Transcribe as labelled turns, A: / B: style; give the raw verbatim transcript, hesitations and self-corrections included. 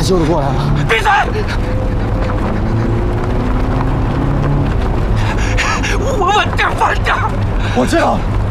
A: 他救得过来吗？
B: 闭嘴！我稳点，稳点！
A: 我知道。